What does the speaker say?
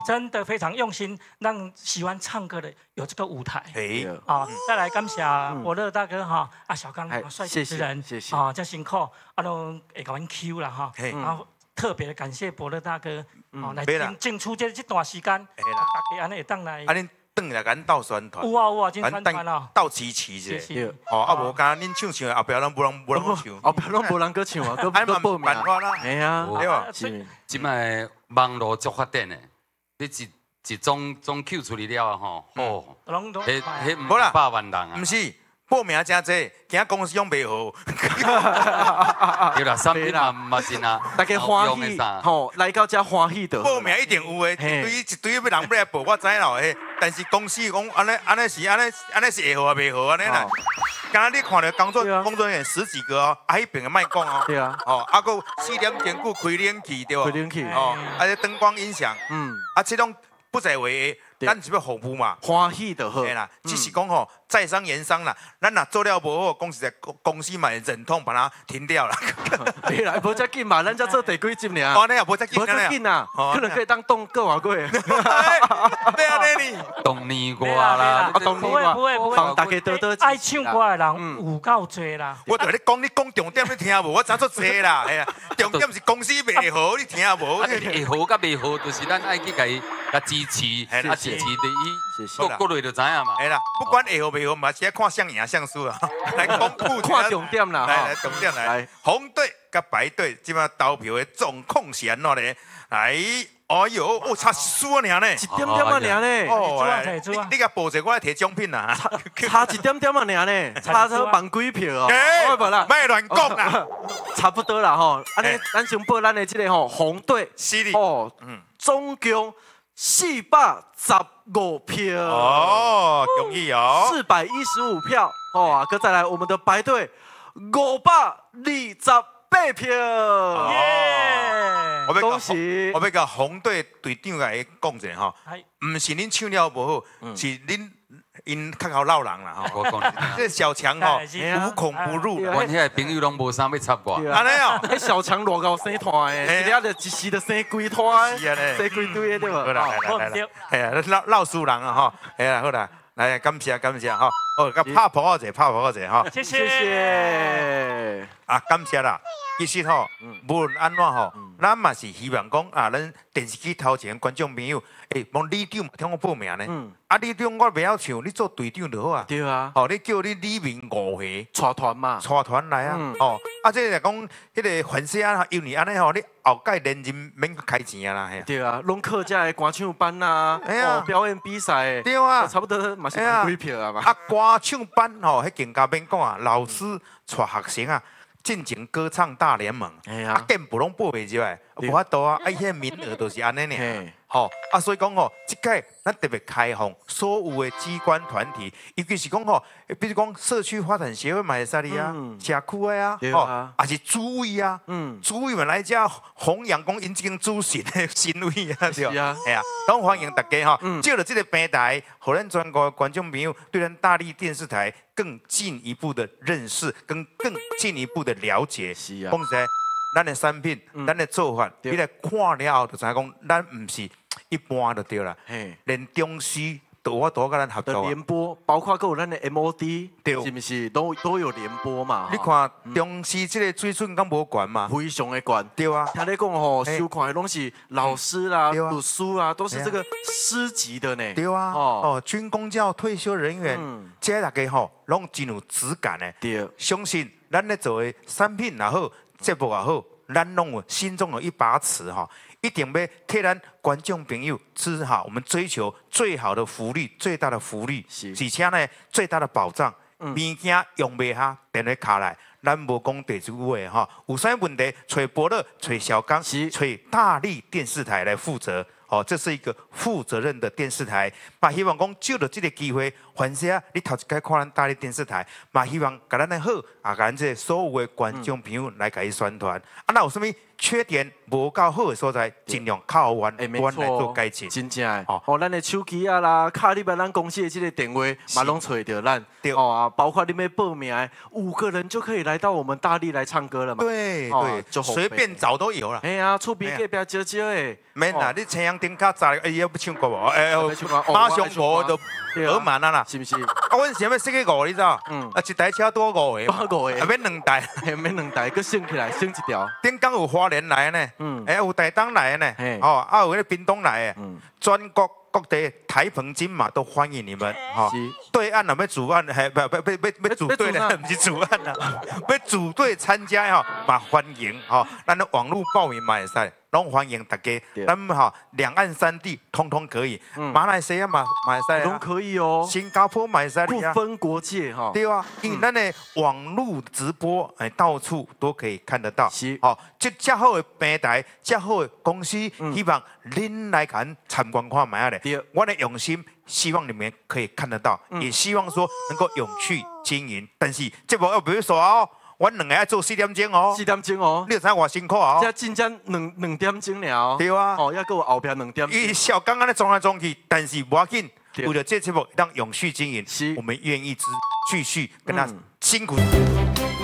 真的非常用心，让喜欢唱歌的有这个舞台。 哎， 再来感谢伯乐大哥哈，小刚帅气之人， 谢谢这辛苦，都会给阮 Q 啦哈，然后特别的感谢伯乐大哥，来进出这段时间，大家安尼会当来。 转来甲咱斗宣传， 有啊，真宣传哦， 斗支持者，无敢恁唱唱，后壁拢无人唱， 后壁拢无人搁唱啊，搁报名。 办法啦， 哎呀， 对吧？ 即摆网络足发展的，你一种 Q 处理了吼，哦，迄500万人啊， 唔是。报名真济，惊公司用袂好。 对啦，产品嘛真啊， 大家欢喜，吼来到遮欢喜的。 报名一定有诶，一堆要人要来报，我知啦嘿。但是公司讲安尼是会好啊，袂好安尼啦。刚刚你看到工作人员10几个哦，迄边个卖讲哦。 对啊。 佫4点钟久开冷气对吧？ 开冷气。 且灯光音响。这种不在为。咱是要服务嘛， 欢喜就好。 嘿啦，只是讲吼，在商言商啦，咱若做了无好，公司嘛会忍痛把它停掉啦。 对啦，无遮紧嘛，咱才做第几集尔。 哦，那也无遮紧， 无遮紧啊，可能可以当冻过外月。 对啊，你冻年歌啦， 冻年歌，帮大家多多。 爱唱歌的人有够多啦。 我对你讲重点，你听无？我知做多啦，哎呀，重点是公司袂好，你听无？ 会好甲袂好，就是咱爱去甲支持，支持第一，各类就知影嘛。 系啦，不管会好袂好，嘛是要看像赢像输啊。来公布， 看重点啦， 来重点来。红队甲白队，即摆投票的总控是安怎呢？来，哎呦，差10输尔呢， 一点点啊尔呢。 哦，你甲报者，我来摕奖品啦。 差一点点啊尔呢，差万几票哦。 无啦，莫乱讲啦。 差不多啦吼，安尼咱先报咱的这个吼红队，哦，总共415票哦，容易哦 ，415票哦，搁再来我们的白队528票，恭喜！ 我要甲红队队长来讲者吼，唔是恁唱了无好，是恁因较好闹人啦吼。 我讲， 这小强吼无孔不入， 阮遐朋友拢无啥要插我。 安尼哦， 迄小强偌高生团的，一日就一时就生几团，生几堆的对无？ 好啦，来，哎呀，闹输人啊吼，哎呀，好啦，来感谢吼，哦，甲拍婆者吼， 谢谢。 感谢啦。其实吼，无论安怎吼，咱嘛是希望讲咱电视机头前观众朋友，望李长听我报名呢。李长我袂晓唱，你做队长就好啊。 对啊。 你叫你李明5个带团嘛。 带团来啊。这来讲，迄个粉丝因为安尼吼，你后届连任免开钱啊啦。 对啊，拢靠这个歌唱班啊，表演比赛。 对啊。 差不多嘛是几票啊嘛。 歌唱班吼，迄更加免讲啊，老师带学生进行歌唱大联盟，建部拢报袂入来，无法度啊！迄名额都是安尼尔，所以讲吼，即届咱特别开放所有的机关团体，尤其是讲吼，比如讲社区发展协会嘛会使哩啊，社区的啊，也是主委啊，主委们来遮弘扬讲因即间主神的神位啊，对啊，系啊，拢欢迎大家吼，借着这个平台，互咱全国观众朋友对咱大力电视台更进一步的认识，跟更进一步的了解。是啊，讲实在，咱的产品，咱的做法，你来看了后，就知影讲，咱唔是一般就对啦。连中视都我都跟咱合作。 联播，包括有咱的 MOD， 是不是都有联播嘛？ 你看中视这个水准敢无悬嘛？ 非常的悬。 对啊。 听你讲吼，收看的拢是老师啦、读书啊，都是这个师级的呢。 对啊。军公教退休人员，这大家吼，拢真有质感的。对。相信咱咧做的产品也好，节目也好，咱拢有心中有一把尺哈。一定要替咱观众朋友知哈，我们追求最好的福利，最大的福利，而且呢最大的保障。物件用袂下，电话卡来，咱无讲第几位哈，有啥问题找伯乐、找小刚、找大力电视台来负责。这是一个负责任的电视台，嘛希望讲借着这个机会，凡是你头一届看咱大力电视台，嘛希望甲咱的好，甲咱这所有的观众朋友来甲伊宣传。那有啥物缺点无够好的所在，尽量靠阮来做改进。 真正诶，哦，咱的手机啊啦，卡你们咱公司的这个电话，嘛拢找得咱。对哦啊，包括你们报名，5个人就可以来到我们大力来唱歌了嘛。 对对，就随便找都有了。 哎呀，厝边隔壁少少诶。 免啦，你青阳顶卡早，哎，要不唱歌无？哎，马上无就好慢啊啦， 是不是？ 啊，阮是要设计5，你知道？啊，一台车多5个。 多5个。 啊，免2台。 免2台，佮升起来，升一条。 顶港有花莲来呢，哎，有台东来呢，哦，啊有那屏东来的，全国各地台澎金马都欢迎你们，哈。对岸有要组案，还不组队的，不是组案啦，要组队参加哈，嘛欢迎哈，咱的网络报名嘛会使。拢欢迎大家，咱们哈2岸3地通通可以，马来西亚嘛会使， 都可以哦， 新加坡嘛会使， 不分国界哈， 对啊，因为咱的网络直播，哎，到处都可以看得到，好，这好的平台，这好的公司，希望您来看参观看卖咧，我的用心。希望你们可以看得到，也希望说能够永续经营。但是这无要比如说哦，我2个要做4点钟哦 ，4点钟哦， 你知我辛苦哦。 这真正2点钟了哦。 对啊。 哦，要搁有后边2点钟。 伊小刚刚咧装来装去，但是无要紧，为了这节目让永续经营，我们愿意继续跟他辛苦。